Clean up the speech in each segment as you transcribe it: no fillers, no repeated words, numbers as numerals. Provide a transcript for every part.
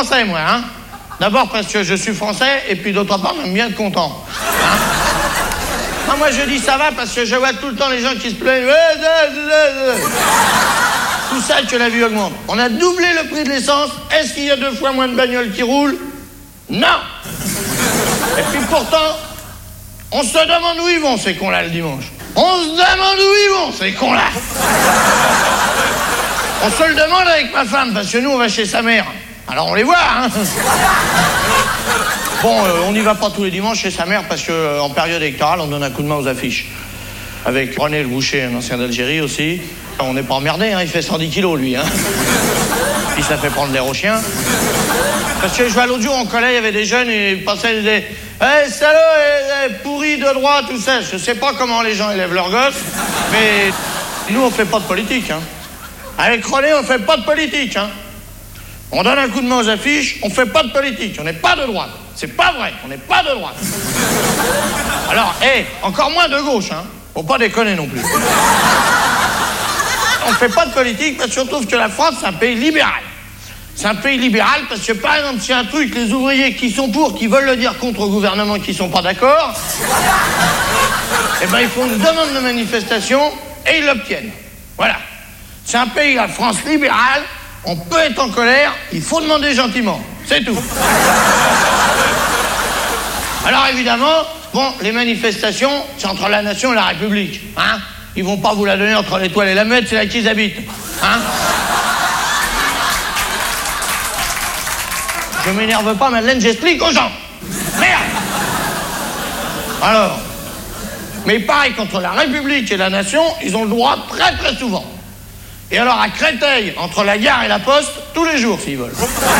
français, moi, hein. D'abord parce que je suis français, et puis d'autre part, j'aime bien être content. Hein. Non, moi, je dis ça va parce que je vois tout le temps les gens qui se plaignent. Tout ça que la vie augmente. On a doublé le prix de l'essence. Est-ce qu'il y a 2 fois moins de bagnoles qui roulent? Non. Et puis pourtant, on se demande où ils vont, ces cons-là, le dimanche. On se demande où ils vont, ces cons-là. On se le demande avec ma femme, parce que nous, on va chez sa mère. Alors on les voit, hein. Bon, on n'y va pas tous les dimanches chez sa mère, parce qu'en période électorale, on donne un coup de main aux affiches. Avec René le Boucher, un ancien d'Algérie aussi. On n'est pas emmerdé, hein, il fait 110 kilos, lui, hein. Puis ça fait prendre l'air aux chiens. Parce que je vois l'autre jour, en collège, il y avait des jeunes, et ils passaient, ils disaient « Hey, salaud, pourri de droite, tout ça ». Je sais pas comment les gens élèvent leurs gosses, mais nous, on fait pas de politique, hein. Avec René, on fait pas de politique, hein. On donne un coup de main aux affiches, on fait pas de politique, on n'est pas de droite. C'est pas vrai, on n'est pas de droite. Alors, encore moins de gauche, hein. Faut pas déconner non plus. On fait pas de politique parce que je trouve que la France, c'est un pays libéral. C'est un pays libéral parce que, par exemple, s'il y a un truc, les ouvriers qui sont pour, qui veulent le dire contre le gouvernement, qui sont pas d'accord, eh ben, ils font une demande de manifestation et ils l'obtiennent. Voilà. C'est un pays, la France, libérale. On peut être en colère, il faut demander gentiment. C'est tout. Alors, évidemment, bon, les manifestations, c'est entre la nation et la République, hein. Ils vont pas vous la donner entre l'Étoile et la Meute, c'est là qu'ils habitent, hein. Je m'énerve pas, Madeleine, j'explique aux gens. Merde. Alors, mais pareil, contre la République et la nation, ils ont le droit très très souvent. Et alors à Créteil, entre la gare et la poste, tous les jours s'ils veulent.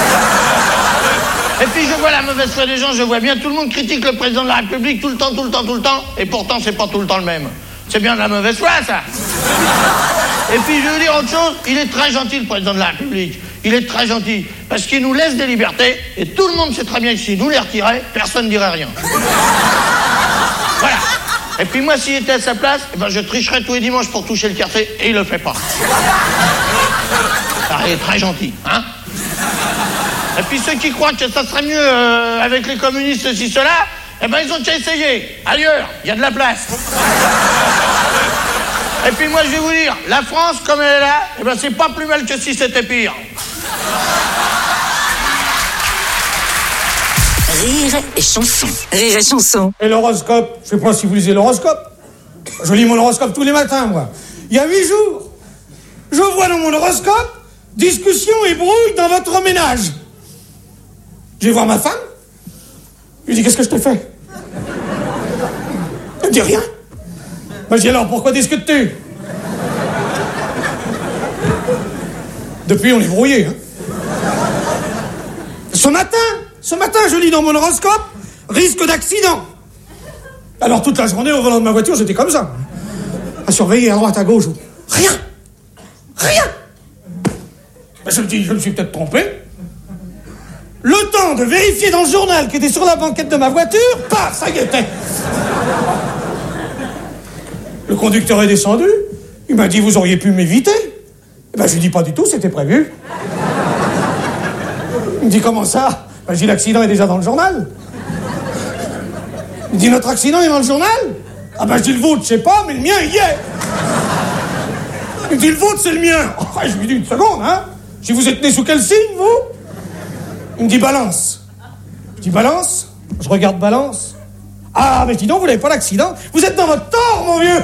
Et puis je vois la mauvaise foi des gens, je vois bien, tout le monde critique le président de la République tout le temps, et pourtant c'est pas tout le temps le même. C'est bien de la mauvaise foi, ça. Et puis je veux dire autre chose, il est très gentil le président de la République. Il est très gentil, parce qu'il nous laisse des libertés, et tout le monde sait très bien que s'il nous les retirait, personne ne dirait rien. Voilà. Et puis moi, s'il était à sa place, eh ben, je tricherais tous les dimanches pour toucher le café, et il le fait pas. Ah, il est très gentil, hein. Et puis ceux qui croient que ça serait mieux avec les communistes, ceci, cela, eh ben ils ont déjà essayé. Ailleurs, il y a de la place. Et puis moi, je vais vous dire, la France, comme elle est là, eh ben c'est pas plus mal que si c'était pire. Rire et chanson. Rire et chanson. Et l'horoscope, je sais pas si vous lisez l'horoscope. Je lis mon horoscope tous les matins, moi. Il y a 8 jours, je vois dans mon horoscope discussion et brouille dans votre ménage. Je vais voir ma femme. Je lui dis, qu'est-ce que je te fais? Elle me dit rien. Moi, je dis, alors, pourquoi discutes-tu? Depuis, on est brouillés, hein. Ce matin, je lis dans mon horoscope, risque d'accident. Alors, toute la journée, au volant de ma voiture, j'étais comme ça. À surveiller à droite, à gauche. Rien. Ben, je me dis, je me suis peut-être trompé. Le temps de vérifier dans le journal qui était sur la banquette de ma voiture, paf, ça y était. Le conducteur est descendu. Il m'a dit, vous auriez pu m'éviter. Eh ben, je lui dis, pas du tout, c'était prévu. Il me dit, comment ça? Ben, je dis, l'accident est déjà dans le journal. Il me dit, notre accident est dans le journal? Ah ben, je dis, le vôtre, je sais pas, mais le mien, il y est. Il me dit, le vôtre, c'est le mien. Oh, je lui dis, une seconde, hein. Je dis, vous êtes né sous quel signe, vous? Il me dit, balance. Je dis, balance? Je regarde balance. Ah, mais dis donc, vous n'avez pas l'accident. Vous êtes dans votre tort, mon vieux.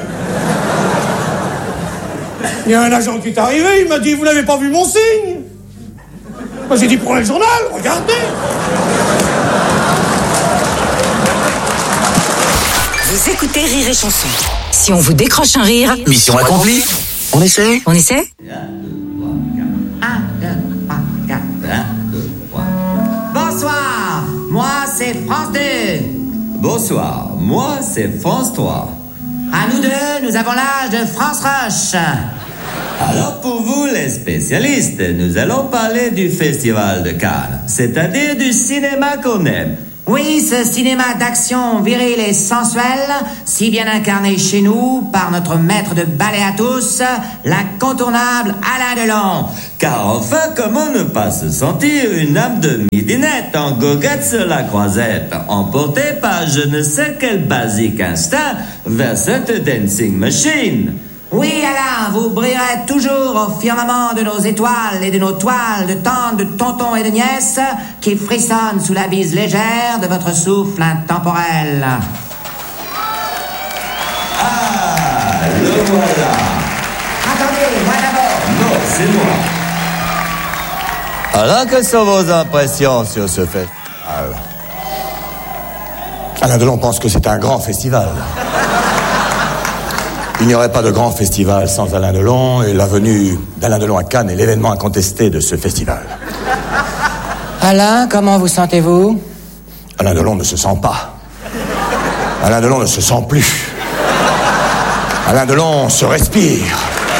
Il y a un agent qui est arrivé, il m'a dit, vous n'avez pas vu mon signe? Moi, j'ai dit, prenez le journal, regardez. Vous écoutez Rire et chanson. Si on vous décroche un rire... Mission accomplie. On essaie? On essaie? Bonsoir, moi c'est France 2. Bonsoir, moi c'est France 3. À nous deux, nous avons l'âge de France Roche. Alors pour vous les spécialistes, nous allons parler du Festival de Cannes, c'est-à-dire du cinéma qu'on aime. Oui, ce cinéma d'action viril et sensuel, si bien incarné chez nous par notre maître de ballet à tous, l'incontournable Alain Delon. Car enfin, comment ne pas se sentir une âme de midinette en goguette sur la croisette, emportée par je ne sais quel basique instinct vers cette dancing machine. Oui, Alain, vous brillerez toujours au firmament de nos étoiles et de nos toiles de tantes, de tontons et de nièces qui frissonnent sous la bise légère de votre souffle intemporel. Ah, le voilà. Attendez, moi d'abord. Non, c'est moi. Alors, quelles sont vos impressions sur ce festival? Alain Delon pense que c'est un grand festival. Il n'y aurait pas de grand festival sans Alain Delon, et la venue d'Alain Delon à Cannes est l'événement incontesté de ce festival. Alain, comment vous sentez-vous? Alain Delon ne se sent pas. Alain Delon ne se sent plus. Alain Delon se respire.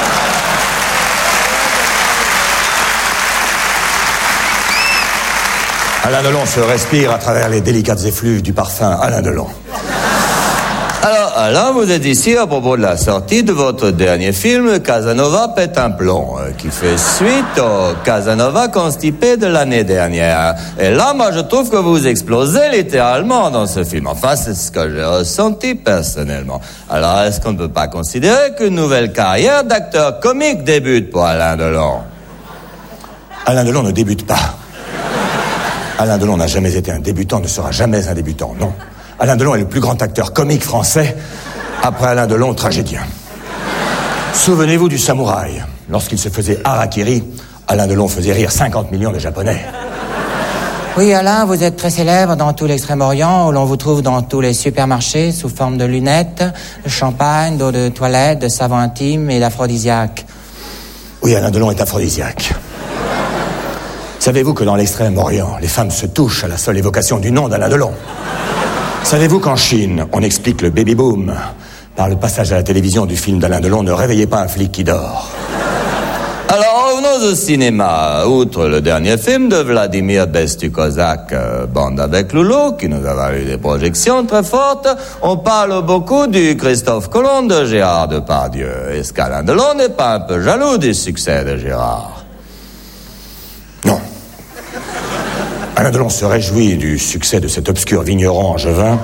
Alain Delon se respire à travers les délicates effluves du parfum Alain Delon. Alors, Alain, vous êtes ici à propos de la sortie de votre dernier film, Casanova pète un plomb, qui fait suite au Casanova constipé de l'année dernière. Et là, moi, je trouve que vous explosez littéralement dans ce film. Enfin, c'est ce que j'ai ressenti personnellement. Alors, est-ce qu'on ne peut pas considérer qu'une nouvelle carrière d'acteur comique débute pour Alain Delon? Alain Delon ne débute pas. Alain Delon n'a jamais été un débutant, ne sera jamais un débutant, non. Alain Delon est le plus grand acteur comique français, après Alain Delon, tragédien. Souvenez-vous du samouraï. Lorsqu'il se faisait harakiri, Alain Delon faisait rire 50 millions de Japonais. Oui, Alain, vous êtes très célèbre dans tout l'Extrême-Orient, où l'on vous trouve dans tous les supermarchés sous forme de lunettes, de champagne, d'eau de toilette, de savon intime et d'aphrodisiaque. Oui, Alain Delon est aphrodisiaque. Savez-vous que dans l'Extrême-Orient, les femmes se touchent à la seule évocation du nom d'Alain Delon? Savez-vous qu'en Chine, on explique le baby-boom par le passage à la télévision du film d'Alain Delon, Ne réveillez pas un flic qui dort? Alors, revenons au cinéma. Outre le dernier film de Vladimir Bestukozak, Bande avec Loulou, qui nous a valu des projections très fortes, on parle beaucoup du Christophe Colomb de Gérard Depardieu. Est-ce qu'Alain Delon n'est pas un peu jaloux du succès de Gérard? Non. Alain Delon se réjouit du succès de cet obscur vigneron angevin.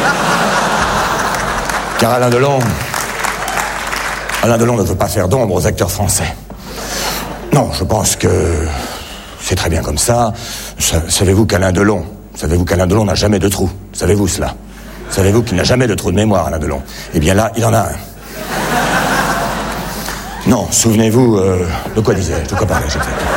Car Alain Delon ne veut pas faire d'ombre aux acteurs français. Non, je pense que c'est très bien comme ça. Savez-vous qu'Alain Delon n'a jamais de trou? Savez-vous cela? Savez-vous qu'il n'a jamais de trou de mémoire, Alain Delon? Eh bien là, il en a un. Non, souvenez-vous, de quoi disais-je? De quoi parlais-je exactement?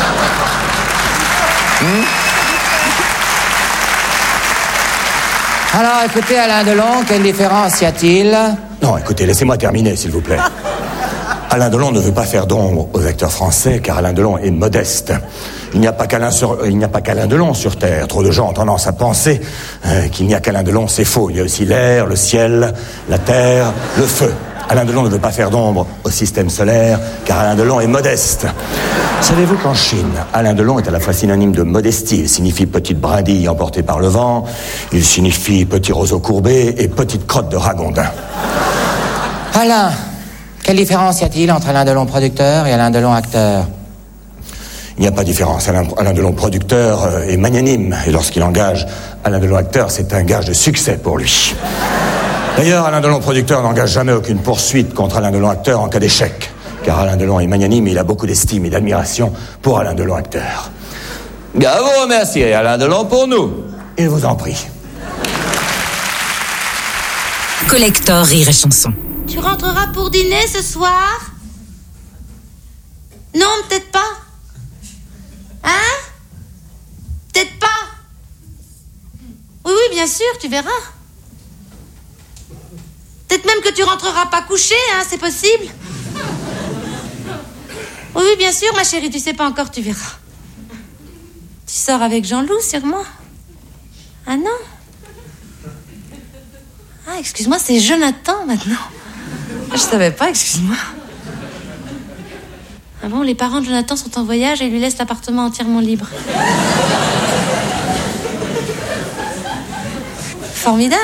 Alors, écoutez, Alain Delon, quelle différence y a-t-il? Non, écoutez, laissez-moi terminer, s'il vous plaît. Alain Delon ne veut pas faire d'ombre aux acteurs français, car Alain Delon est modeste. Il n'y a pas qu'Alain Delon sur Terre. Trop de gens ont tendance à penser qu'il n'y a qu'Alain Delon, c'est faux. Il y a aussi l'air, le ciel, la terre, le feu. Alain Delon ne veut pas faire d'ombre au système solaire, car Alain Delon est modeste. Savez-vous qu'en Chine, Alain Delon est à la fois synonyme de modestie. Il signifie petite brindille emportée par le vent, il signifie petit roseau courbé et petite crotte de ragondin. Alain, quelle différence y a-t-il entre Alain Delon producteur et Alain Delon acteur? Il n'y a pas de différence. Alain Delon producteur est magnanime, et lorsqu'il engage Alain Delon acteur, c'est un gage de succès pour lui. D'ailleurs, Alain Delon producteur n'engage jamais aucune poursuite contre Alain Delon acteur en cas d'échec. Car Alain Delon est magnanime et il a beaucoup d'estime et d'admiration pour Alain Delon acteur. Bien, vous remerciez Alain Delon pour nous. Il vous en prie. Collector Rire et Chanson. Tu rentreras pour dîner ce soir? Non, peut-être pas. Hein? Peut-être pas. Oui, bien sûr, tu verras. Peut-être même que tu rentreras pas couché, hein, c'est possible. Oui, bien sûr, ma chérie, tu sais pas encore, tu verras. Tu sors avec Jean-Loup, sûrement? Ah non? Ah, excuse-moi, c'est Jonathan, maintenant. Je savais pas, excuse-moi. Ah bon, les parents de Jonathan sont en voyage et lui laissent l'appartement entièrement libre. Formidable.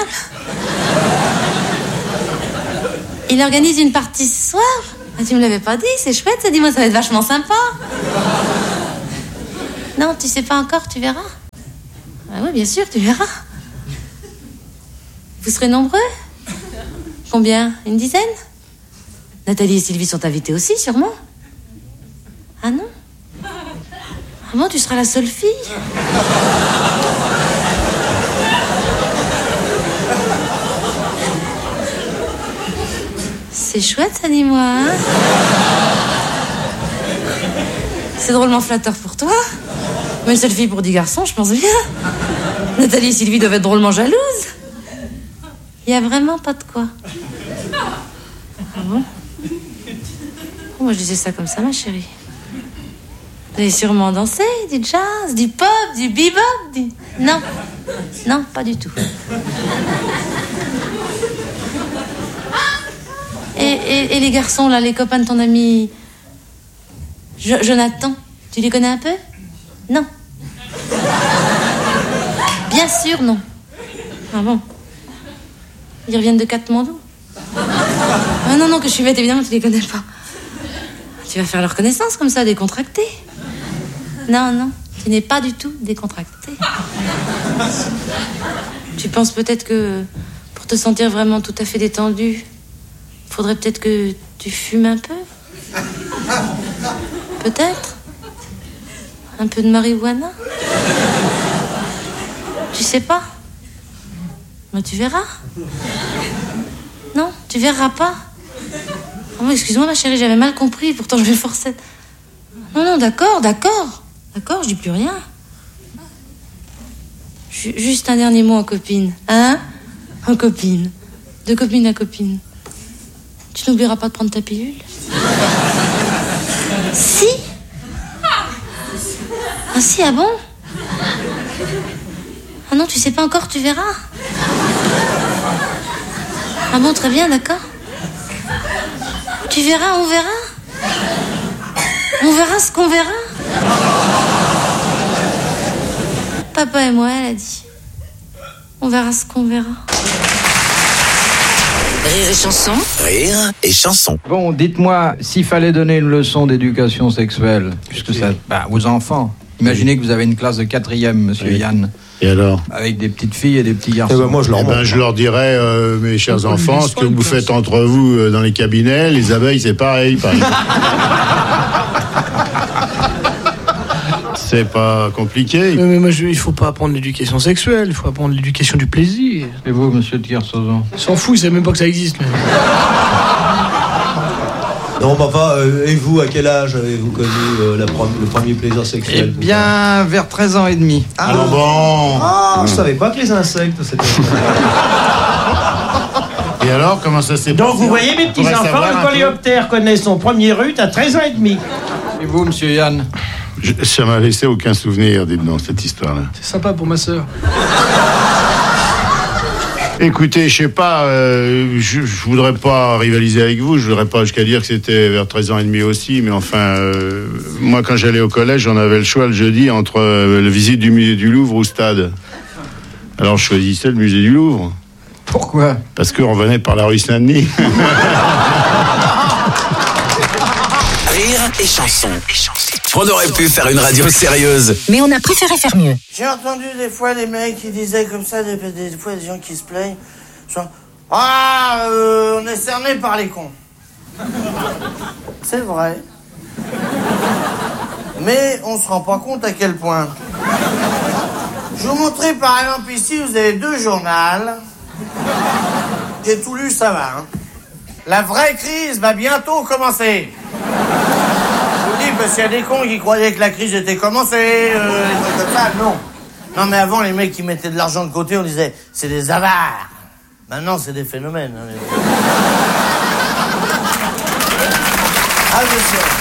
Il organise une partie ce soir? Ah, tu me l'avais pas dit, c'est chouette, ça, dis-moi, ça va être vachement sympa. Non, tu sais pas encore, tu verras. Ah oui, bien sûr, tu verras. Vous serez nombreux? Combien? Une dizaine? Nathalie et Sylvie sont invitées aussi, sûrement. Ah non? Ah bon, tu seras la seule fille? C'est chouette, ça, dis-moi, hein? C'est drôlement flatteur pour toi. Mais une seule fille pour 10 garçons, je pense bien. Nathalie et Sylvie doivent être drôlement jalouses. Il y a vraiment pas de quoi. Ah bon? Oh, moi, je disais ça comme ça, ma chérie. Vous allez sûrement danser, du jazz, du pop, du bebop, du... Non. Non, pas du tout. Et les garçons, là, les copains de ton ami... Jonathan, tu les connais un peu? Non. Bien sûr, non. Ah bon? Ils reviennent de Katmandou? Ah non, que je suis bête, évidemment, tu les connais pas. Tu vas faire leur connaissance comme ça, décontractée. Non, tu n'es pas du tout décontractée. Tu penses peut-être que pour te sentir vraiment tout à fait détendu, faudrait peut-être que tu fumes un peu? Peut-être? Un peu de marijuana? Tu sais pas? Mais tu verras. Non, tu verras pas. Oh, excuse-moi ma chérie, j'avais mal compris, pourtant je vais forcer. Non, d'accord, je dis plus rien. Juste un dernier mot en copine, hein? En copine. De copine à copine. Tu n'oublieras pas de prendre ta pilule? Si? Ah si, ah bon? Ah non, tu sais pas encore, tu verras. Ah bon, très bien, d'accord. Tu verras, on verra. On verra ce qu'on verra. Papa et moi, elle a dit. On verra ce qu'on verra. Rire et chanson. Rire et chanson. Bon, dites-moi, s'il fallait donner une leçon d'éducation sexuelle, puisque ça, aux enfants, imaginez que vous avez une classe de 4e, monsieur Yann. Et alors? Avec des petites filles et des petits garçons. Moi, je leur dirais, mes chers enfants, ce que vous faites entre vous dans les cabinets, les abeilles, c'est pareil, par exemple. C'est pas compliqué. Mais moi, il faut pas apprendre l'éducation sexuelle, il faut apprendre l'éducation du plaisir. Et vous, monsieur de Kersauzon? Il s'en fout, il sait même pas que ça existe. Mais... Non, papa, et vous, à quel âge avez-vous connu le premier plaisir sexuel? Eh bien, vers 13 ans et demi. Ah bon? Ah, je savais pas que les insectes, c'était... Et alors, comment ça s'est passé? Donc, vous voyez, mes petits-enfants, le coléoptère connaît son premier rut à 13 ans et demi. Et vous, monsieur Yann? Ça m'a laissé aucun souvenir, dites-donc, cette histoire-là. C'est sympa pour ma sœur. Écoutez, je sais pas, je voudrais pas rivaliser avec vous, je voudrais pas jusqu'à dire que c'était vers 13 ans et demi aussi, mais enfin, moi quand j'allais au collège, j'en avais le choix le jeudi entre la visite du musée du Louvre ou stade. Alors je choisissais le musée du Louvre. Pourquoi? Parce qu'on venait par la rue Saint-Denis. Rire et chanson. On aurait pu faire une radio sérieuse. Mais on a préféré faire mieux. J'ai entendu des fois des mecs qui disaient comme ça, des fois des gens qui se plaignent, genre « Ah, on est cerné par les cons. » C'est vrai. Mais on se rend pas compte à quel point. Je vous montrer par exemple ici, vous avez 2 journaux. J'ai tout lu, ça va. Hein. La vraie crise va bientôt commencer. Je vous dis, parce qu'il y a des cons qui croyaient que la crise était commencée, des trucs comme ça, non. Non, mais avant, les mecs qui mettaient de l'argent de côté, on disait, c'est des avares. Maintenant, c'est des phénomènes. Hein, Ah, je sais.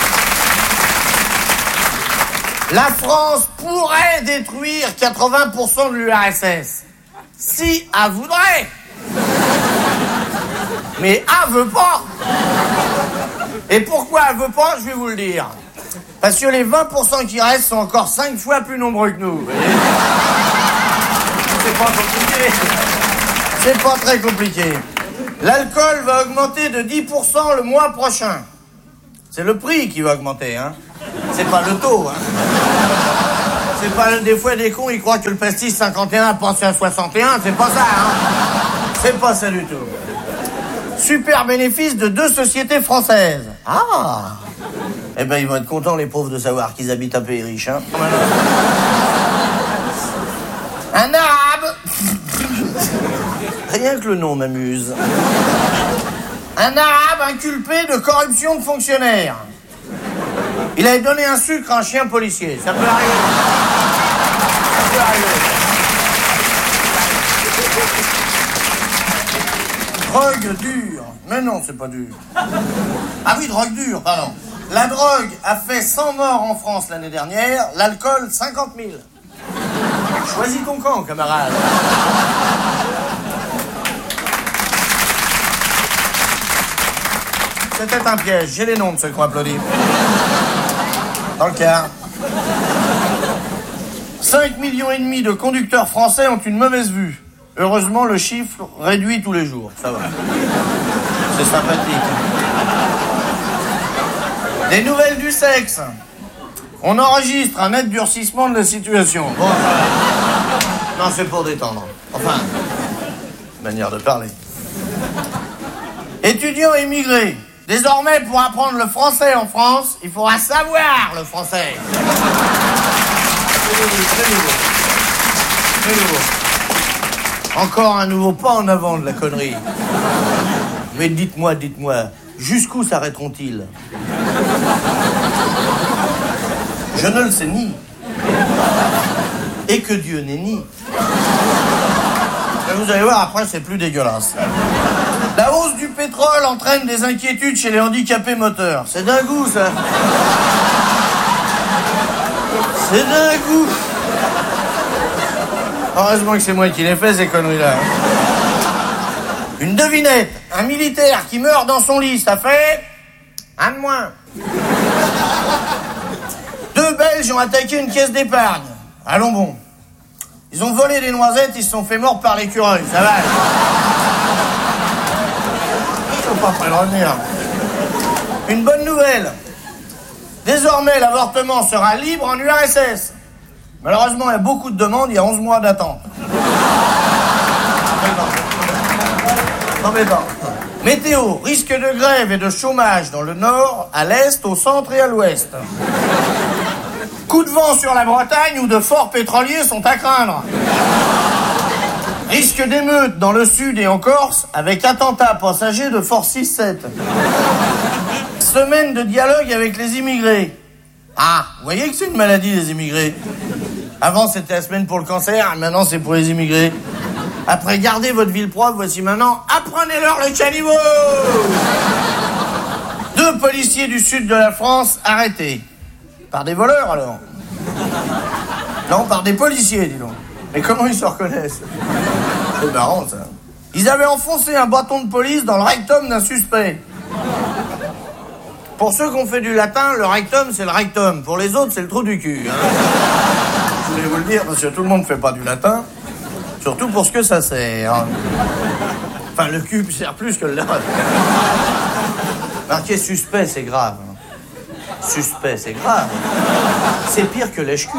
La France pourrait détruire 80% de l'URSS. Si elle voudrait. Mais elle veut pas. Et pourquoi elle veut pas, je vais vous le dire. Parce que les 20% qui restent sont encore 5 fois plus nombreux que nous. C'est pas compliqué. C'est pas très compliqué. L'alcool va augmenter de 10% le mois prochain. C'est le prix qui va augmenter, hein. C'est pas le taux, hein. C'est pas... Des fois, des cons, ils croient que le pastis 51 passe à 61. C'est pas ça, hein. C'est pas ça du tout. Super bénéfice de 2 sociétés françaises. Ah! Eh ben, ils vont être contents, les pauvres, de savoir qu'ils habitent un pays riche, hein. Un arabe. Rien que le nom m'amuse. Un arabe inculpé de corruption de fonctionnaires. Il avait donné un sucre à un chien policier. Ça peut arriver. Ça peut arriver. Drogue dure. Mais non, c'est pas dur. Ah oui, drogue dure, pardon. La drogue a fait 100 morts en France l'année dernière, l'alcool 50 000. Choisis ton camp, camarade. C'était un piège. J'ai les noms de ceux qui ont applaudi. Dans le quart. 5,5 millions de conducteurs français ont une mauvaise vue. Heureusement, le chiffre réduit tous les jours. Ça va. C'est sympathique. Des nouvelles du sexe. On enregistre un net durcissement de la situation. Bon, non, c'est pour détendre. Enfin, manière de parler. Étudiants émigrés. Désormais, pour apprendre le français en France, il faudra savoir le français. C'est nouveau. Encore un nouveau pas en avant de la connerie. Mais dites-moi, jusqu'où s'arrêteront-ils? Je ne le sais ni. Et que Dieu n'est ni. Et vous allez voir, après, c'est plus dégueulasse. La hausse du pétrole entraîne des inquiétudes chez les handicapés moteurs. C'est d'un goût, ça. C'est d'un goût. Heureusement que c'est moi qui l'ai fait, ces conneries-là. Une devinette. Un militaire qui meurt dans son lit, ça fait... un de moins. 2 Belges ont attaqué une caisse d'épargne. Allons bon. Ils ont volé des noisettes, ils se sont fait morts par l'écureuil. Ça va. Ils sont pas prêts de revenir. Une bonne nouvelle. Désormais, l'avortement sera libre en URSS. Malheureusement, il y a beaucoup de demandes, il y a 11 mois d'attente. Embêtant. Météo, risque de grève et de chômage dans le nord, à l'est, au centre et à l'ouest. Coup de vent sur la Bretagne où de forts pétroliers sont à craindre. Risque d'émeute dans le sud et en Corse avec attentat passager de force 6-7. Semaine de dialogue avec les immigrés. Ah, vous voyez que c'est une maladie, les immigrés. Avant, c'était la semaine pour le cancer, maintenant, c'est pour les immigrés. Après, gardez votre ville propre, voici maintenant, apprenez-leur le caniveau. 2 policiers du sud de la France arrêtés. Par des voleurs, alors? Non, par des policiers, dis donc. Mais comment ils se reconnaissent? C'est marrant, ça. Ils avaient enfoncé un bâton de police dans le rectum d'un suspect. Pour ceux qui ont fait du latin, le rectum, c'est le rectum. Pour les autres, c'est le trou du cul. Hein. Je voulais vous le dire, parce que tout le monde ne fait pas du latin. Surtout pour ce que ça sert. Enfin, le cul sert plus que le latin. Marquer suspect, c'est grave. Suspect, c'est grave. C'est pire que lèche-cul.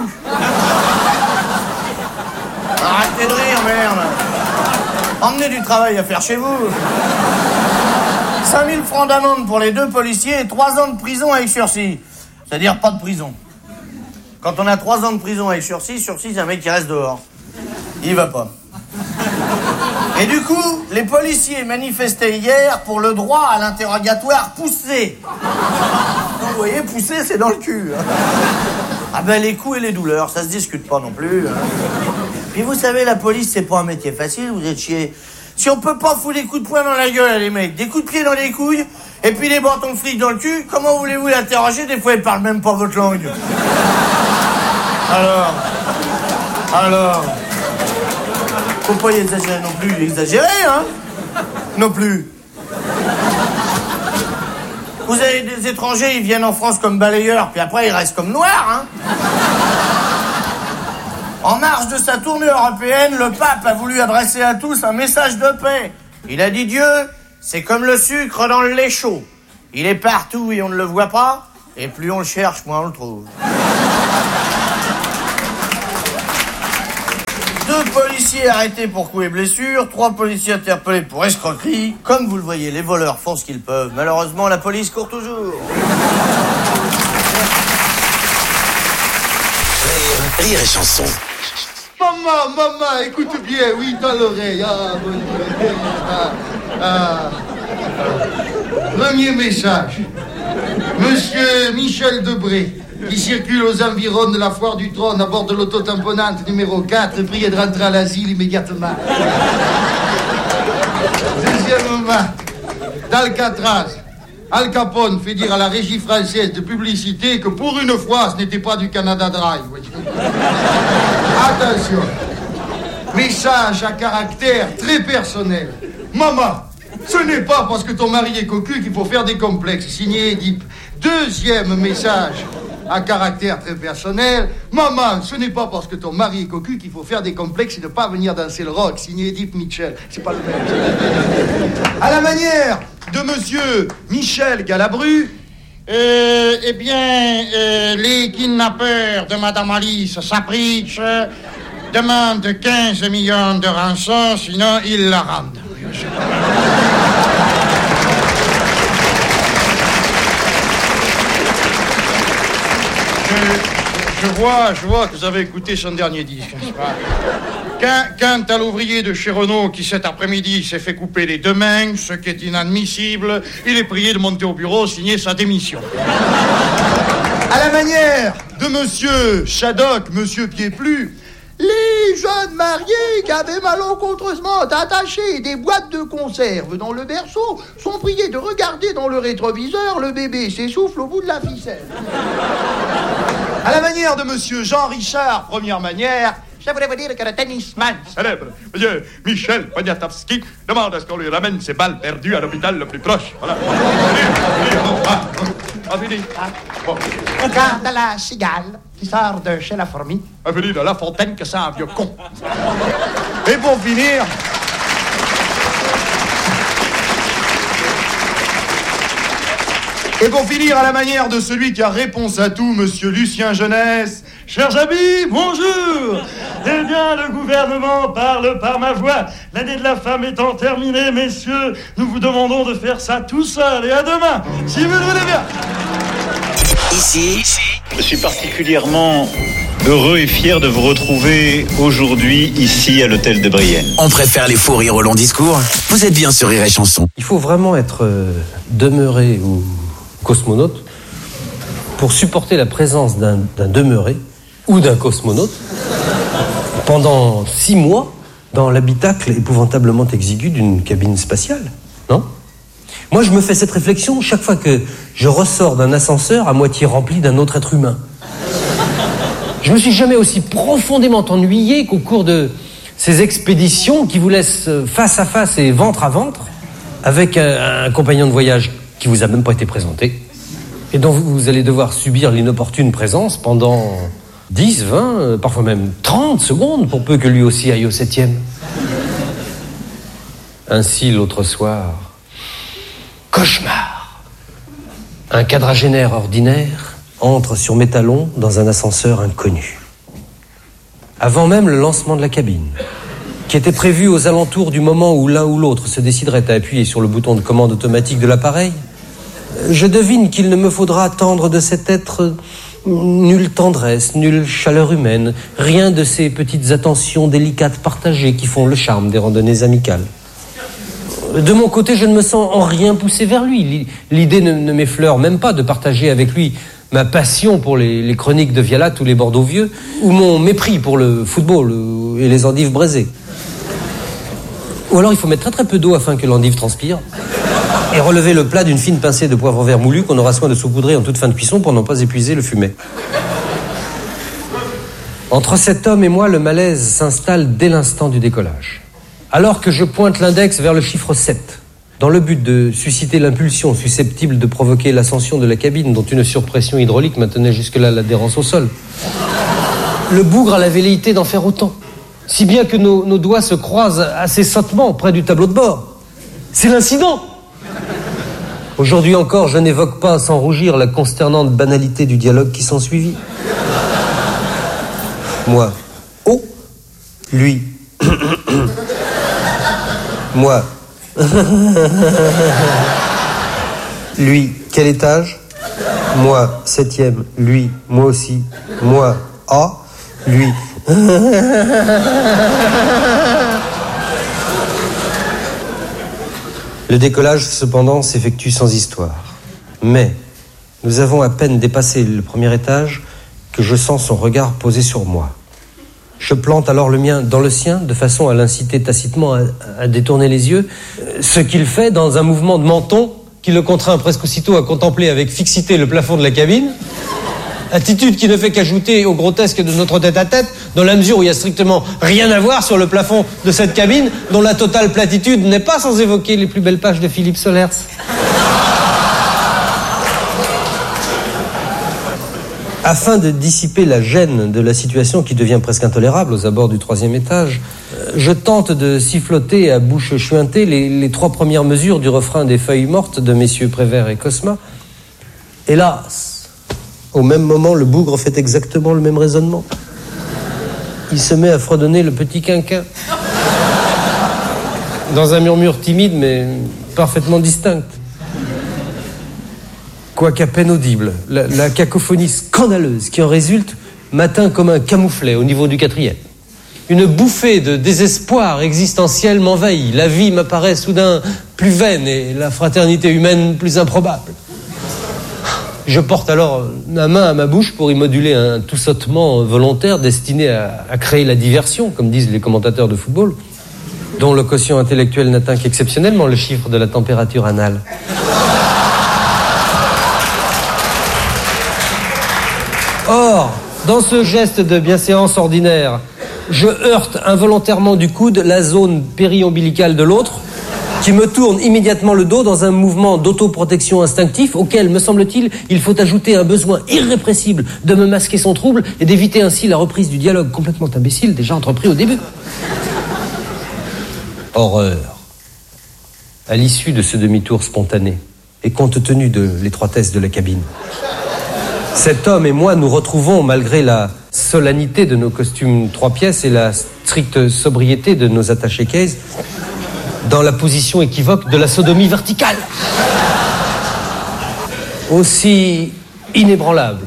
Arrêtez de rire, merde. Emmenez du travail à faire chez vous. 5 000 francs d'amende pour les 2 policiers et 3 ans de prison avec sursis. C'est-à-dire pas de prison. Quand on a 3 ans de prison avec sursis, c'est un mec qui reste dehors. Il va pas. Et du coup, les policiers manifestaient hier pour le droit à l'interrogatoire poussé. Donc, vous voyez, poussé, c'est dans le cul. Hein. Ah ben, les coups et les douleurs, ça se discute pas non plus. Hein. Puis vous savez, la police, c'est pas un métier facile, vous êtes chiés. Si on peut pas foutre des coups de poing dans la gueule, les mecs, des coups de pied dans les couilles, et puis des bâtons de flic dans le cul, comment voulez-vous l'interroger? Des fois, ils parlent même pas votre langue. Alors... Faut pas y exagérer non plus, exagérer, hein? Non plus. Vous avez des étrangers, ils viennent en France comme balayeurs, puis après ils restent comme noirs, hein? En marge de sa tournée européenne, le pape a voulu adresser à tous un message de paix. Il a dit Dieu, c'est comme le sucre dans le lait chaud. Il est partout et on ne le voit pas, et plus on le cherche, moins on le trouve. 2 policiers arrêtés pour coups et blessures, 3 policiers interpellés pour escroquerie. Comme vous le voyez, les voleurs font ce qu'ils peuvent. Malheureusement, la police court toujours. Rire et chanson. Maman, écoute bien, oui, dans l'oreille. Ah, mon Dieu. Premier message. Monsieur Michel Debré, qui circule aux environs de la foire du Trône à bord de l'auto-tamponnante numéro 4, priez de rentrer à l'asile immédiatement. Deuxièmement, d'Alcatraz, Al Capone fait dire à la régie française de publicité que pour une fois, ce n'était pas du Canada Dry. Attention, message à caractère très personnel. Maman, ce n'est pas parce que ton mari est cocu qu'il faut faire des complexes. Signé Édipe. Deuxième message à caractère très personnel. Maman, ce n'est pas parce que ton mari est cocu qu'il faut faire des complexes et ne pas venir danser le rock. Signé Édipe Mitchell. C'est pas le même. À la manière de monsieur Michel Galabru, les kidnappeurs de Madame Alice Sapritch demandent 15 millions de rançon, sinon ils la rendent. Je vois que vous avez écouté son dernier disque, n'est-ce pas? Quant à l'ouvrier de chez Renault qui cet après-midi s'est fait couper les 2 mains, ce qui est inadmissible, il est prié de monter au bureau, signer sa démission. À la manière de monsieur Shaddock, monsieur Pied-Plu, les jeunes mariés qui avaient malencontreusement attaché des boîtes de conserve dans le berceau sont priés de regarder dans le rétroviseur, le bébé s'essouffle au bout de la ficelle. À la manière de monsieur Jean Richard, première manière, je voulais vous dire que le tennisman célèbre, monsieur Michel Poniatowski, demande à ce qu'on lui ramène ses balles perdues à l'hôpital le plus proche. Voilà. Bon. Regarde la cigale qui sort de chez la fourmi. Avenue de La Fontaine que c'est un vieux con. Et pour finir... Et pour finir, à la manière de celui qui a réponse à tout, monsieur Lucien Jeunesse. Chers amis, bonjour. Eh bien, le gouvernement parle par ma voix. L'année de la femme étant terminée, messieurs, nous vous demandons de faire ça tout seul. Et à demain, si vous le voulez bien. Ici, je suis particulièrement heureux et fier de vous retrouver aujourd'hui, ici, à l'hôtel de Brienne. On préfère les fous rires au long discours. Vous êtes bien sur Rire et Chanson. Il faut vraiment être demeuré ou cosmonaute pour supporter la présence d'un demeuré ou d'un cosmonaute pendant 6 mois dans l'habitacle épouvantablement exigu d'une cabine spatiale, non ? Moi, je me fais cette réflexion chaque fois que je ressors d'un ascenseur à moitié rempli d'un autre être humain. Je me suis jamais aussi profondément ennuyé qu'au cours de ces expéditions qui vous laissent face à face et ventre à ventre avec un compagnon de voyage qui vous a même pas été présenté et dont vous allez devoir subir l'inopportune présence pendant 10, 20, parfois même 30 secondes pour peu que lui aussi aille au 7e. Ainsi, l'autre soir, cauchemar. Un quadragénaire ordinaire entre sur mes talons dans un ascenseur inconnu. Avant même le lancement de la cabine, qui était prévu aux alentours du moment où l'un ou l'autre se déciderait à appuyer sur le bouton de commande automatique de l'appareil, je devine qu'il ne me faudra attendre de cet être nulle tendresse, nulle chaleur humaine, rien de ces petites attentions délicates partagées qui font le charme des randonnées amicales. De mon côté, je ne me sens en rien poussé vers lui. L'idée ne m'effleure même pas de partager avec lui ma passion pour les chroniques de Vialat ou les Bordeaux vieux, ou mon mépris pour le football et les endives braisées. Ou alors il faut mettre très très peu d'eau afin que l'endive transpire, et relever le plat d'une fine pincée de poivre vert moulu qu'on aura soin de saupoudrer en toute fin de cuisson pour n'en pas épuiser le fumet. Entre cet homme et moi, le malaise s'installe dès l'instant du décollage. Alors que je pointe l'index vers le chiffre 7, dans le but de susciter l'impulsion susceptible de provoquer l'ascension de la cabine dont une surpression hydraulique maintenait jusque-là l'adhérence au sol. Le bougre a la velléité d'en faire autant. Si bien que nos doigts se croisent assez sottement près du tableau de bord. C'est l'incident. Aujourd'hui encore, je n'évoque pas sans rougir la consternante banalité du dialogue qui s'ensuivit. Moi, oh, lui. Moi. Lui, quel étage? Moi, 7e. Lui, moi aussi. Moi, A. Lui. Le décollage, cependant, s'effectue sans histoire. Mais nous avons à peine dépassé le premier étage que je sens son regard posé sur moi. Je plante alors le mien dans le sien, de façon à l'inciter tacitement à détourner les yeux, ce qu'il fait dans un mouvement de menton qui le contraint presque aussitôt à contempler avec fixité le plafond de la cabine. Attitude qui ne fait qu'ajouter au grotesque de notre tête-à-tête, dans la mesure où il n'y a strictement rien à voir sur le plafond de cette cabine, dont la totale platitude n'est pas sans évoquer les plus belles pages de Philippe Solers. Afin de dissiper la gêne de la situation qui devient presque intolérable aux abords du 3e étage, je tente de siffloter à bouche chuintée les 3 premières mesures du refrain des Feuilles mortes de messieurs Prévert et Cosma. Hélas, au même moment, le bougre fait exactement le même raisonnement. Il se met à fredonner le petit quinquin. Dans un murmure timide, mais parfaitement distinct. Quoiqu'à peine audible, la cacophonie scandaleuse qui en résulte m'atteint comme un camouflet au niveau du 4e. Une bouffée de désespoir existentiel m'envahit. La vie m'apparaît soudain plus vaine et la fraternité humaine plus improbable. Je porte alors la main à ma bouche pour y moduler un toussotement volontaire destiné à créer la diversion, comme disent les commentateurs de football, dont le quotient intellectuel n'atteint qu'exceptionnellement le chiffre de la température anale. Or, dans ce geste de bienséance ordinaire, je heurte involontairement du coude la zone péri-ombilicale de l'autre, qui me tourne immédiatement le dos dans un mouvement d'autoprotection instinctif auquel, me semble-t-il, il faut ajouter un besoin irrépressible de me masquer son trouble et d'éviter ainsi la reprise du dialogue complètement imbécile déjà entrepris au début. Horreur. À l'issue de ce demi-tour spontané, et compte tenu de l'étroitesse de la cabine, cet homme et moi nous retrouvons, malgré la solennité de nos costumes 3 pièces et la stricte sobriété de nos attachés cases, dans la position équivoque de la sodomie verticale. Aussi inébranlable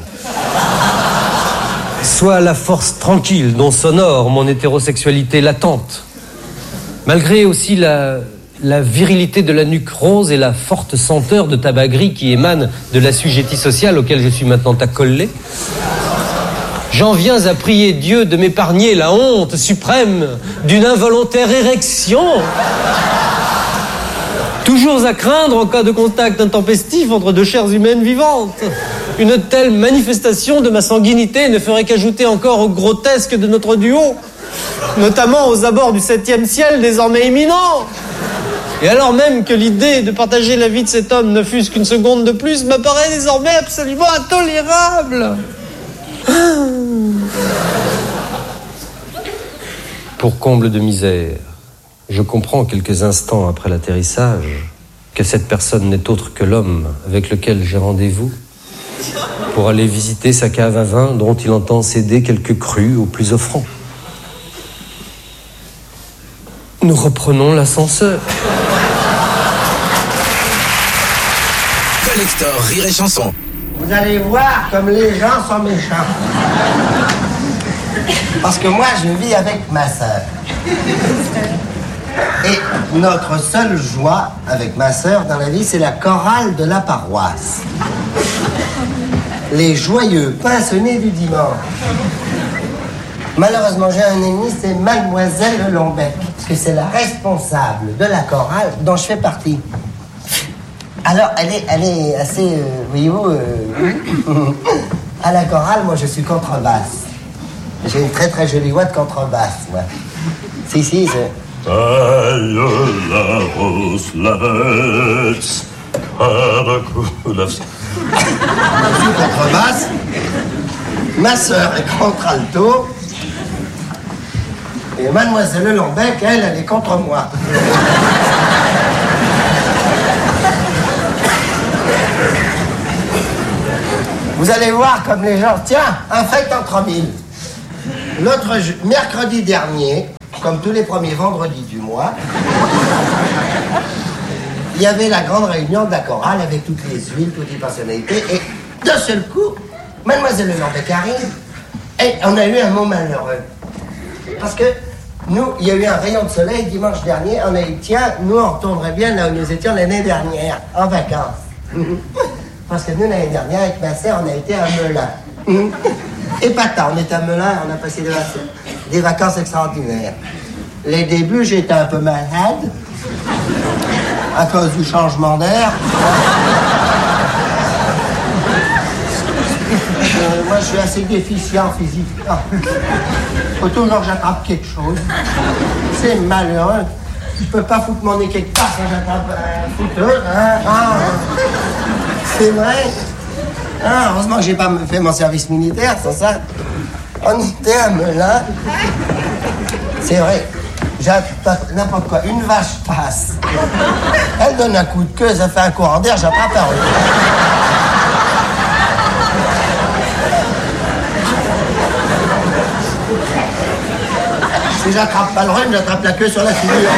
soit la force tranquille dont s'honore mon hétérosexualité latente, malgré aussi la virilité de la nuque rose et la forte senteur de tabac gris qui émane de l'assujetti social auquel je suis maintenant accolé, j'en viens à prier Dieu de m'épargner la honte suprême d'une involontaire érection. Toujours à craindre en cas de contact intempestif entre 2 chairs humaines vivantes. Une telle manifestation de ma sanguinité ne ferait qu'ajouter encore au grotesque de notre duo, notamment aux abords du 7e ciel désormais imminent. Et alors même que l'idée de partager la vie de cet homme ne fût-ce qu'une seconde de plus m'apparaît désormais absolument intolérable. Pour comble de misère, je comprends quelques instants après l'atterrissage que cette personne n'est autre que l'homme avec lequel j'ai rendez-vous pour aller visiter sa cave à vin dont il entend céder quelques crus aux plus offrants. Nous reprenons l'ascenseur. Collector Rire et Chanson. Vous allez voir comme les gens sont méchants. Parce que moi, je vis avec ma sœur. Et notre seule joie avec ma sœur dans la vie, c'est la chorale de la paroisse. Les joyeux pinsonnés du dimanche. Malheureusement, j'ai un ennemi, c'est Mademoiselle Lombec, parce que c'est la responsable de la chorale dont je fais partie. Alors, elle est assez, voyez-vous, à la chorale, moi je suis contrebasse. J'ai une très très jolie voix de contrebasse, moi. Si, c'est... Taille la rose, let's have a cool of... Contrebasse. Ma sœur est contre-alto. Et mademoiselle Lambec, elle est contre moi. Vous allez voir comme les gens... Tiens, un fait entre mille. Mercredi dernier, comme tous les premiers vendredis du mois, il y avait la grande réunion de la chorale avec toutes les huiles, toutes les personnalités, et d'un seul coup, mademoiselle Lambec arrive, et on a eu un mot malheureux. Parce que nous, il y a eu un rayon de soleil dimanche dernier, on a dit, tiens, nous on retournerait bien là où nous étions l'année dernière, en vacances. Parce que nous, l'année dernière, avec ma sœur, on a été à Melun. Épatant, on était à Melun, on a passé des vacances extraordinaires. Les débuts, j'étais un peu malade, à cause du changement d'air. Moi, je suis assez déficient physiquement. Faut toujours que j'attrape quelque chose. C'est malheureux. Je peux pas foutre mon nez quelque part quand j'attrape un fouteur. Hein? Ah, c'est vrai. Ah, heureusement que j'ai pas fait mon service militaire, c'est ça. On était à Melun. C'est vrai. J'attrape n'importe quoi. Une vache passe. Elle donne un coup de queue, ça fait un courant d'air, j'attrape un rhume. Si j'attrape pas le rhume, j'attrape la queue sur la figure.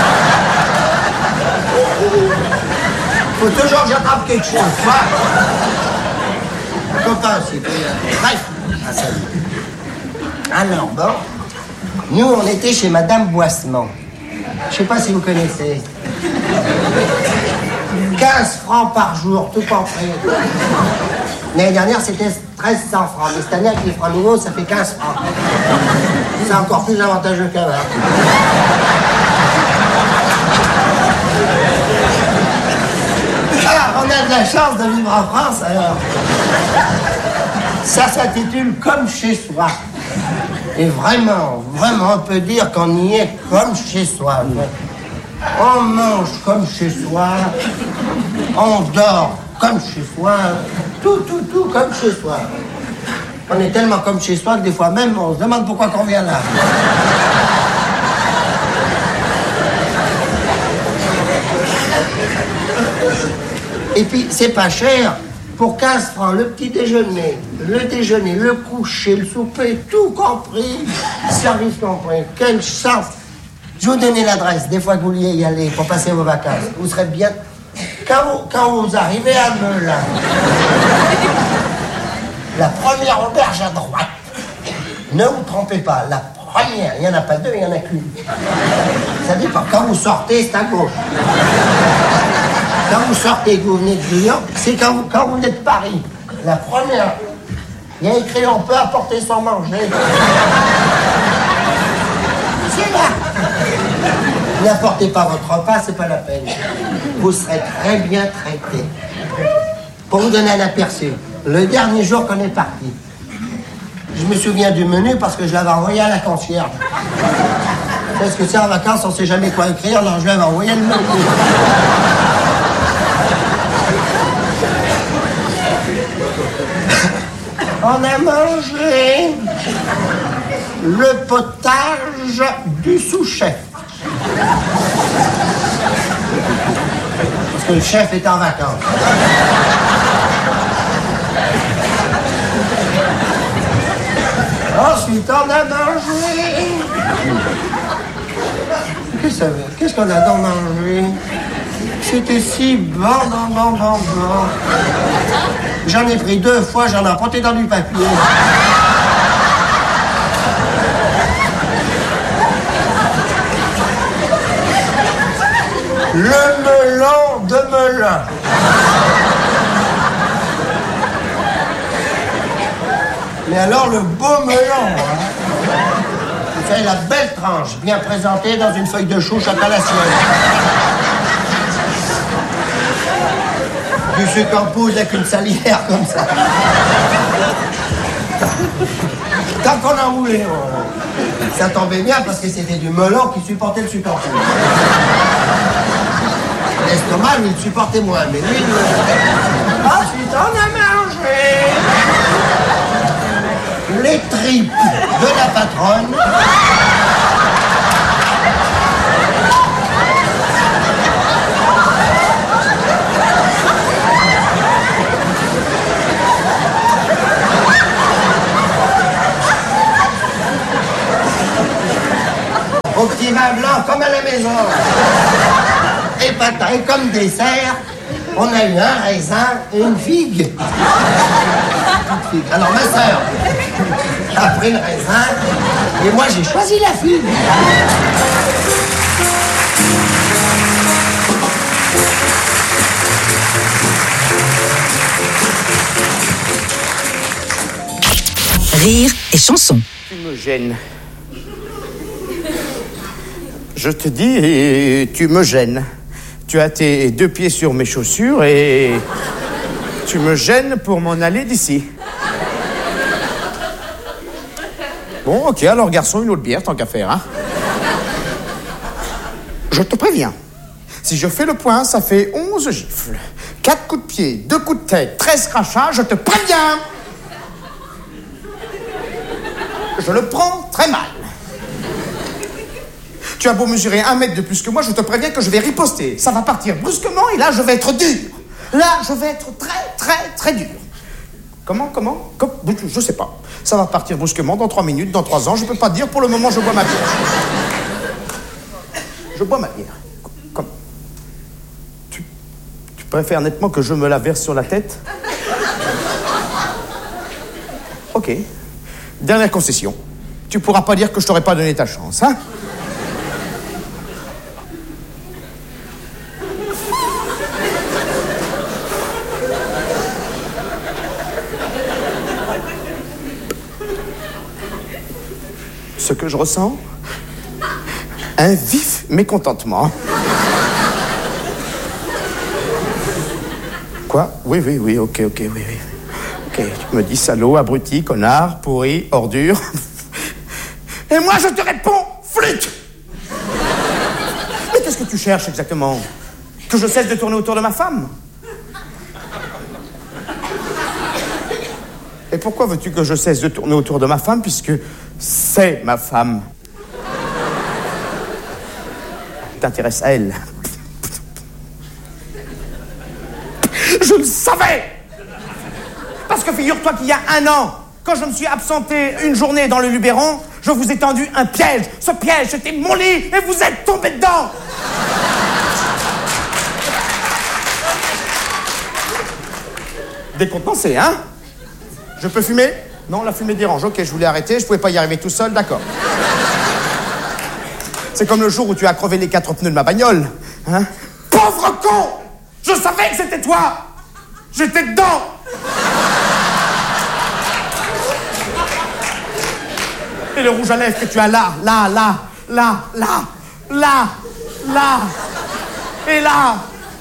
Faut toujours que j'attrape quelque chose. Copain aussi. Bref. Alors, bon. Nous, on était chez Madame Boissement. Je sais pas si vous connaissez. 15 francs par jour, tout compris. L'année dernière, c'était 1300 francs. Mais cette année, avec les francs nouveaux, ça fait 15 francs. C'est encore plus avantageux qu'avant. Alors, on a de la chance de vivre en France, alors. Ça s'intitule Comme chez soi. Et vraiment, on peut dire qu'on y est comme chez soi. On mange comme chez soi, on dort comme chez soi, tout comme chez soi. On est tellement comme chez soi que des fois même, on se demande pourquoi qu'on vient là. Et puis, c'est pas cher. Pour 15 francs, le petit déjeuner, le coucher, le souper, tout compris, service compris. Quelle chance! Je vais vous donner l'adresse, des fois que vous vouliez y aller pour passer vos vacances. Vous serez bien... Quand vous arrivez à Melun, la première auberge à droite, ne vous trompez pas, la première, il n'y en a pas deux, il n'y en a qu'une. Ça dépend. Quand vous sortez, c'est à gauche. Quand vous sortez et que vous venez de Lyon, c'est quand vous venez de Paris. La première, il y a écrit « On peut apporter sans manger ». C'est là. N'apportez pas votre repas, c'est pas la peine. Vous serez très bien traité. Pour vous donner un aperçu, le dernier jour qu'on est parti, je me souviens du menu parce que je l'avais envoyé à la concierge. Parce que c'est en vacances, on ne sait jamais quoi écrire, alors je l'avais envoyé le menu. On a mangé le potage du sous-chef. Parce que le chef est en vacances. Ensuite, on a mangé... Qu'est-ce qu'on a donc mangé? C'était si bon. J'en ai pris 2 fois, j'en ai emporté dans du papier. Le melon de Melun. Mais alors le beau melon, hein. Vous savez, la belle tranche, bien présentée dans une feuille de chou chocolatienne. Du sucre en poudre avec une salière comme ça. Tant qu'on en voulait, ça tombait bien parce que c'était du melon qui supportait le sucre en poudre. L'estomac, lui, il supportait moins, mais lui, ensuite, on a mangé les tripes de la patronne. Au petit vin blanc comme à la maison. Et comme dessert, on a eu un raisin et une figue. Alors ma sœur a pris le raisin et moi j'ai choisi la figue. Rire et chanson. Tu me gênes. Je te dis, tu me gênes. Tu as tes deux pieds sur mes chaussures et tu me gênes pour m'en aller d'ici. Bon, ok, alors garçon, une autre bière, tant qu'à faire, hein. Je te préviens, si je fais le point, ça fait 11 gifles, 4 coups de pied, 2 coups de tête, 13 crachats, je te préviens. Je le prends très mal. Tu as beau mesurer 1 mètre de plus que moi, je te préviens que je vais riposter. Ça va partir brusquement et là, je vais être dur. Là, je vais être très dur. Comment je sais pas. Ça va partir brusquement dans 3 minutes, dans 3 ans. Je peux pas dire. Pour le moment, je bois ma bière. Je bois ma bière. Comme... Tu préfères nettement que je me la verse sur la tête? Ok. Dernière concession. Tu pourras pas dire que je t'aurais pas donné ta chance, hein? Ce que je ressens, un vif mécontentement. Quoi? Oui, ok, oui. Ok, tu me dis salaud, abruti, connard, pourri, ordure. Et moi, je te réponds, flûte! Mais qu'est-ce que tu cherches exactement? Que je cesse de tourner autour de ma femme? Et pourquoi veux-tu que je cesse de tourner autour de ma femme, puisque c'est ma femme? T'intéresses à elle. Je le savais! Parce que figure-toi qu'il y a 1 an, quand je me suis absenté une journée dans le Luberon, je vous ai tendu un piège. Ce piège, c'était mon lit et vous êtes tombés dedans. Décontenancé, hein? Je peux fumer? Non, la fumée dérange. Ok, je voulais arrêter, je pouvais pas y arriver tout seul, d'accord. C'est comme le jour où tu as crevé les 4 pneus de ma bagnole, hein? Pauvre con! Je savais que c'était toi! J'étais dedans! Et le rouge à lèvres que tu as là, et là.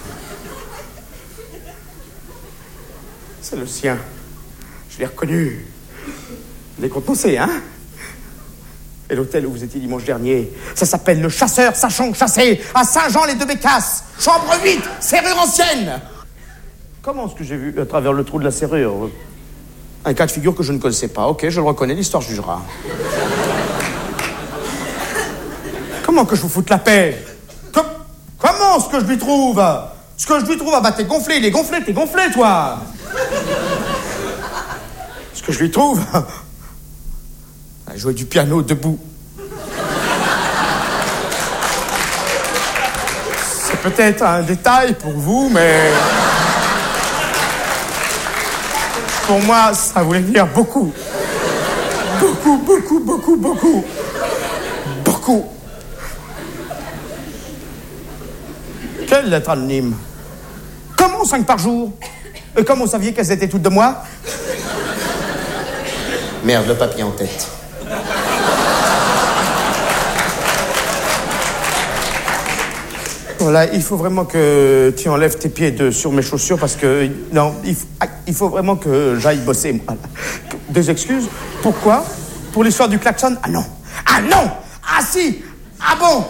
C'est le sien. Je l'ai reconnu. Décontenancé, hein? Et l'hôtel où vous étiez dimanche dernier, ça s'appelle le Chasseur Sachant Chasser, à Saint-Jean-les-Deux-Bécasses. Chambre 8, serrure ancienne. Comment est-ce que j'ai vu à travers le trou de la serrure? Un cas de figure que je ne connaissais pas. Ok, je le reconnais, l'histoire jugera. Comment que je vous foute la paix? Comment ce que je lui trouve? Ce que je lui trouve, ah bah t'es gonflé, il est gonflé, t'es gonflé, toi. Ce que je lui trouve, à jouer du piano debout. C'est peut-être un détail pour vous, mais pour moi, ça voulait dire beaucoup. Beaucoup. Quelle lettre anonyme? Comment 5 par jour? Et comment vous saviez qu'elles étaient toutes de moi? Merde, le papier en tête. Voilà, il faut vraiment que tu enlèves tes pieds sur mes chaussures parce que... Non, il faut vraiment que j'aille bosser, moi. Des excuses? Pourquoi? Pour l'histoire du klaxon? Ah non! Ah si! Ah bon?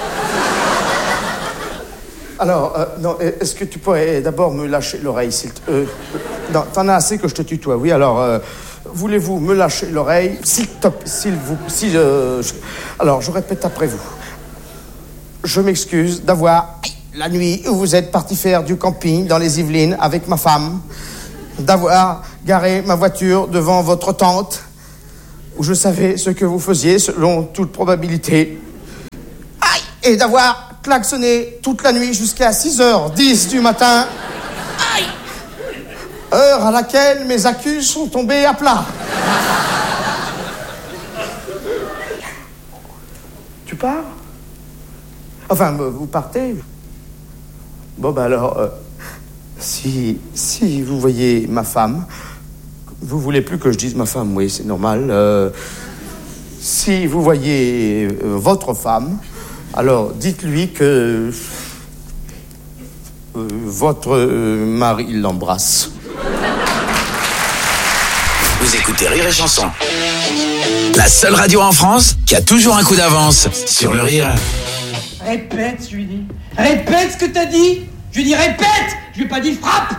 Alors, non, est-ce que tu pourrais d'abord me lâcher l'oreille, s'il te... non, t'en as assez que je te tutoie, oui, alors... voulez-vous me lâcher l'oreille? Alors, je répète après vous. Je m'excuse d'avoir, la nuit où vous êtes parti faire du camping dans les Yvelines avec ma femme, d'avoir garé ma voiture devant votre tente, où je savais ce que vous faisiez, selon toute probabilité. Aïe! Et d'avoir klaxonné toute la nuit jusqu'à 6h10 du matin. Aïe! Heure à laquelle mes accus sont tombés à plat. Tu pars? Enfin, vous partez? Bon, ben alors, si vous voyez ma femme, vous voulez plus que je dise ma femme, oui, c'est normal. Si vous voyez votre femme, alors dites-lui que votre mari l'embrasse. Vous écoutez Rire et Chanson. La seule radio en France qui a toujours un coup d'avance sur le rire. Répète, je lui dis. Répète ce que t'as dit. Je lui dis répète. Je lui ai pas dit frappe.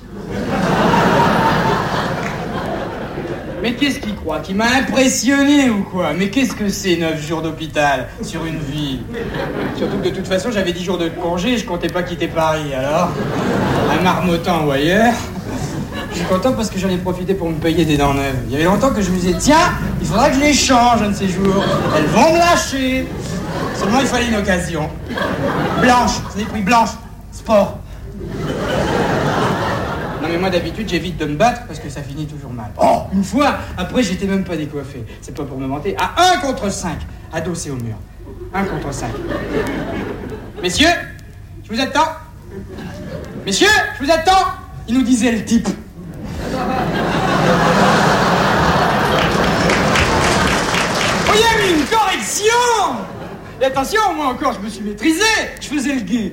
Mais qu'est-ce qu'il croit? Qu'il m'a impressionné ou quoi? Mais qu'est-ce que c'est 9 jours d'hôpital sur une vie? Surtout que de toute façon j'avais 10 jours de congé, je comptais pas quitter Paris, alors à Marmottan ou ailleurs. Je suis content parce que j'en ai profité pour me payer des dents neuves. Il y avait longtemps que je me disais, tiens, il faudra que je les change un de ces jours. Elles vont me lâcher. Seulement il fallait une occasion. Blanche, c'est des prix blanches. Sport. Non mais moi d'habitude j'évite de me battre parce que ça finit toujours mal. Oh, une fois, après j'étais même pas décoiffé. C'est pas pour me vanter. À 1 contre 5, adossé au mur. 1 contre 5. Messieurs, je vous attends. Messieurs, je vous attends. Il nous disait le type. Oh, il y a eu une correction. Et attention, moi encore je me suis maîtrisé. Je faisais le gay.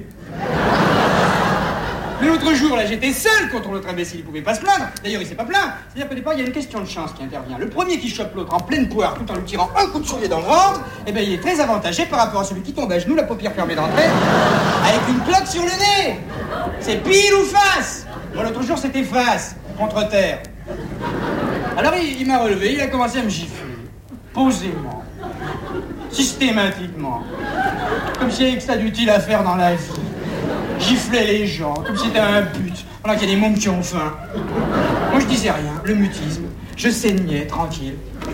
Mais l'autre jour, là, j'étais seul contre l'autre imbécile. Il pouvait pas se plaindre. D'ailleurs, il s'est pas plaint. C'est-à-dire qu'au départ, il y a une question de chance qui intervient. Le premier qui chope l'autre en pleine poire, tout en lui tirant un coup de soulier dans le ventre, eh ben, il est très avantagé par rapport à celui qui tombe à genoux, la paupière fermée d'entrée, avec une cloque sur le nez. C'est pile ou face. Moi, l'autre jour, c'était face, contre terre. Alors, il m'a relevé, il a commencé à me gifler. Posément. Systématiquement. Comme s'il y avait que ça d'utile à faire dans la vie. Gifler les gens, comme si c'était un but, pendant qu'il y a des mômes qui ont faim. Moi, je disais rien, le mutisme. Je saignais, tranquille.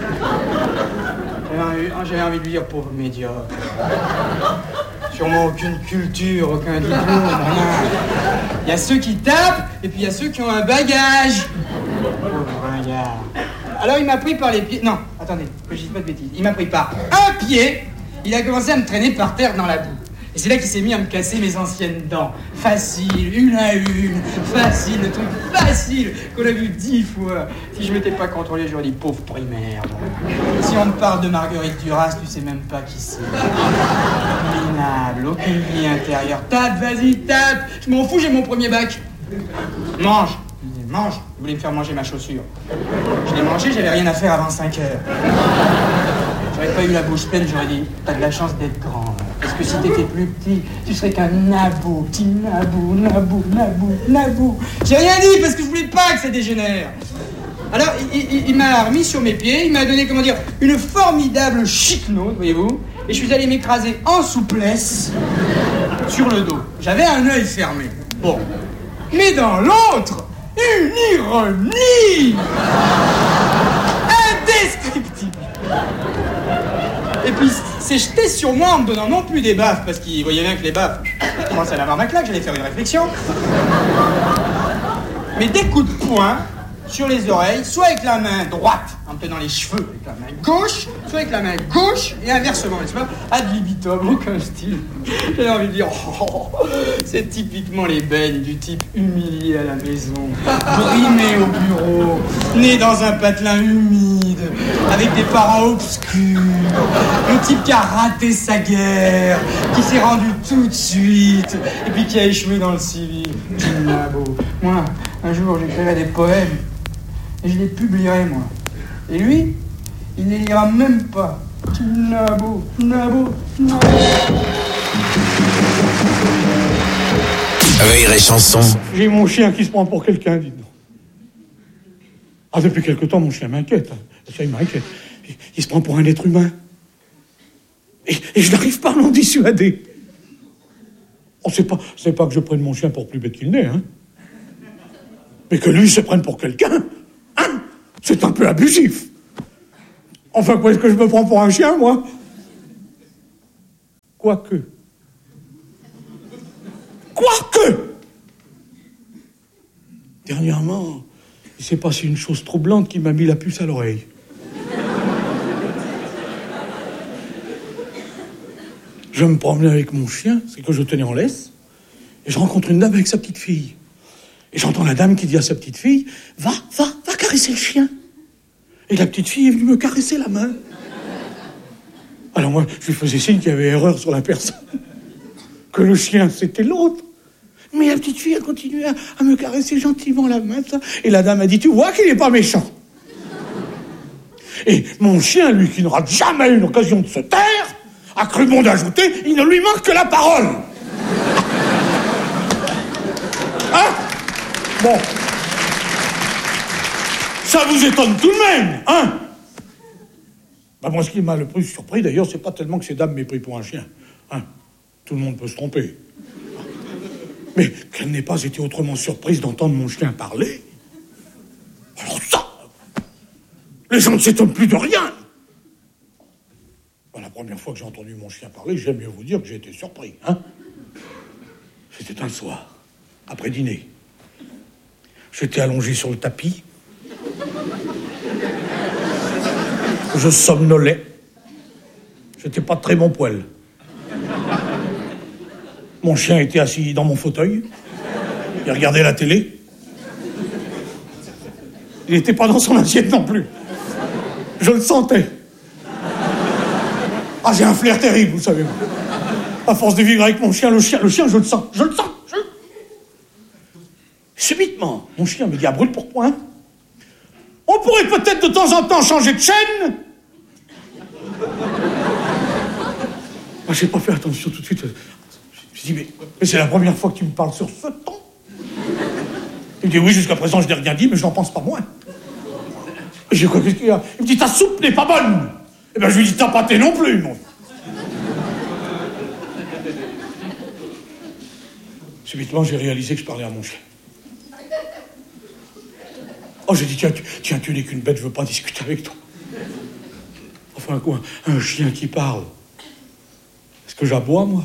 J'avais envie de lui dire, pauvre médiocre. Sûrement aucune culture, aucun diplôme, rien. Il y a ceux qui tapent, et puis il y a ceux qui ont un bagage. Pauvre ringard. Alors, il m'a pris par les pieds... Non, attendez, que je dise pas de bêtises. Il m'a pris par un pied, il a commencé à me traîner par terre dans la boue. Et c'est là qu'il s'est mis à me casser mes anciennes dents. Facile, une à une. Facile, le truc facile qu'on a vu 10 fois. Si je m'étais pas contrôlé, j'aurais dit pauvre primaire. Si on me parle de Marguerite Duras, tu sais même pas qui c'est. Minable, aucune vie intérieure. Tape, vas-y, tape. Je m'en fous, j'ai mon premier bac. Mange. Mange. Il voulait me faire manger ma chaussure. Je l'ai mangé, j'avais rien à faire avant 5 heures. J'aurais pas eu la bouche pleine, j'aurais dit, t'as de la chance d'être grand. Parce que si t'étais plus petit, tu serais qu'un nabou, petit nabou. J'ai rien dit parce que je voulais pas que ça dégénère. Alors, il m'a remis sur mes pieds, il m'a donné, comment dire, une formidable chiquenaude, voyez-vous. Et je suis allé m'écraser en souplesse sur le dos. J'avais un œil fermé. Bon. Mais dans l'autre, une ironie indescriptible. Et puis, c'est jeté sur moi en me donnant non plus des baffes, parce qu'il voyait bien que les baffes, je commençais à avoir ma claque, j'allais faire une réflexion. Mais des coups de poing sur les oreilles, soit avec la main droite, en me tenant les cheveux, avec la main gauche, soit avec la main gauche, et inversement, n'est-ce pas? Ad libitum, aucun style. J'avais envie de dire, oh, c'est typiquement les beignes du type humilié à la maison, brimé au bureau, né dans un patelin humide, avec des parents obscurs, le type qui a raté sa guerre, qui s'est rendu tout de suite, et puis qui a échoué dans le civil. Moi, un jour, j'écrirai des poèmes, et je les publierai, moi. Et lui, il ne les lira même pas. Nabo. Rire et Chanson. J'ai mon chien qui se prend pour quelqu'un, dites donc. Ah, depuis quelque temps, mon chien m'inquiète. Ça, il m'inquiète. Il se prend pour un être humain. Et je n'arrive pas à l'en dissuader. Oh, c'est pas que je prenne mon chien pour plus bête qu'il n'est, hein. Mais que lui se prenne pour quelqu'un, hein, c'est un peu abusif. Enfin, quoi, est-ce que je me prends pour un chien, moi? Quoique. Dernièrement, il s'est passé une chose troublante qui m'a mis la puce à l'oreille. Je me promenais avec mon chien, c'est que je tenais en laisse, et je rencontre une dame avec sa petite fille. Et j'entends la dame qui dit à sa petite fille, va caresser le chien. Et la petite fille est venue me caresser la main. Alors moi, je lui faisais signe qu'il y avait erreur sur la personne. Que le chien, c'était l'autre. Mais la petite fille a continué à me caresser gentiment la main. Ça. Et la dame a dit, tu vois qu'il n'est pas méchant. Et mon chien, lui, qui n'aura jamais eu l'occasion de se taire, a cru bon d'ajouter, il ne lui manque que la parole. Hein? Bon. Ça vous étonne tout de même, hein? Bah moi, ce qui m'a le plus surpris, d'ailleurs, c'est pas tellement que ces dames m'aient pris pour un chien. Hein? Tout le monde peut se tromper. Mais qu'elle n'ait pas été autrement surprise d'entendre mon chien parler. Alors ça, les gens ne s'étonnent plus de rien. Bah, la première fois que j'ai entendu mon chien parler, j'aime mieux vous dire que j'ai été surpris, hein? C'était un soir, après dîner. J'étais allongé sur le tapis. Je somnolais. J'étais pas de très bon poil. Mon chien était assis dans mon fauteuil. Il regardait la télé. Il n'était pas dans son assiette non plus. Je le sentais. Ah, j'ai un flair terrible, vous savez. À force de vivre avec mon chien, le chien, je le sens. Subitement, mon chien me dit à brûle pour point. On pourrait peut-être de temps en temps changer de chaîne. Ah, j'ai pas fait attention tout de suite. Je dis, mais c'est la première fois que tu me parles sur ce ton. Il me dit, oui, jusqu'à présent, je n'ai rien dit, mais je n'en pense pas moins. Et j'ai quoi, qu'est-ce qu'il y a? Il me dit, ta soupe n'est pas bonne. Eh ben, je lui dis, ta pâté non plus, non. Subitement, j'ai réalisé que je parlais à mon chien. Oh, j'ai dit, tiens, tu n'es qu'une bête, je veux pas discuter avec toi. Enfin, quoi, un chien qui parle. Est-ce que j'aboie, moi?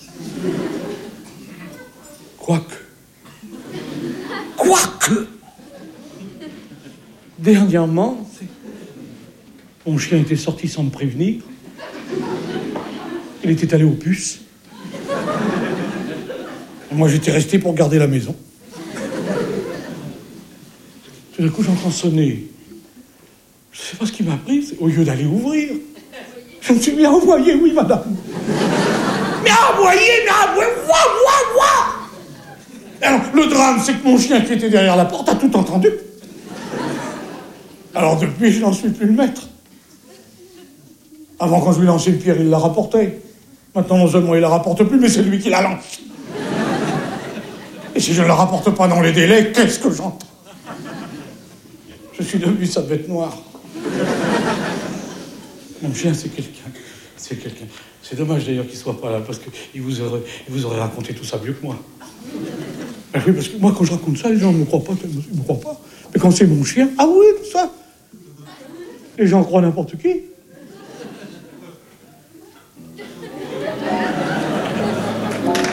Quoique. Dernièrement, mon chien était sorti sans me prévenir. Il était allé aux puces. Et moi, j'étais resté pour garder la maison. Tout d'un coup, j'entends sonner. Je sais pas ce qui m'a pris. Au lieu d'aller ouvrir, je me suis mis à envoyer, oui, madame. Mais envoyer, ouah. Alors, le drame, c'est que mon chien qui était derrière la porte a tout entendu. Alors, depuis, je n'en suis plus le maître. Avant, quand je lui lançais une pierre, il la rapportait. Maintenant, non seulement il la rapporte plus, mais c'est lui qui la lance. Et si je ne la rapporte pas dans les délais, qu'est-ce que j'entends? Je suis devenu sa bête noire. Mon chien, c'est quelqu'un. C'est dommage d'ailleurs qu'il soit pas là, parce qu'il vous aurait raconté tout ça mieux que moi. Ben oui, parce que moi, quand je raconte ça, les gens ne me croient pas. Ils me croient pas. Mais quand c'est mon chien, ah oui, tout ça. Les gens croient n'importe qui.